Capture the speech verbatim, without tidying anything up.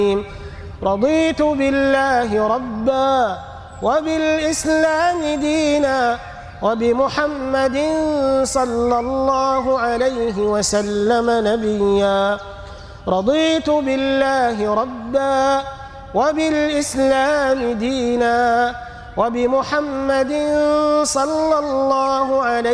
رضيت بالله ربا وبالإسلام دينا وبمحمد صلى الله عليه وسلم نبيا. رضيت بالله ربا وبالإسلام دينا وبمحمد صلى الله عليه